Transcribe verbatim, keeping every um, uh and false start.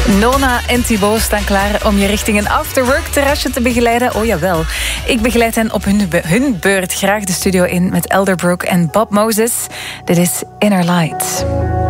Nona en Thibaut staan klaar om je richting een afterwork-terrasje te begeleiden. Oh jawel, ik begeleid hen op hun, be- hun beurt graag de studio in met Elderbrook en Bob Moses. Dit is Inner Light.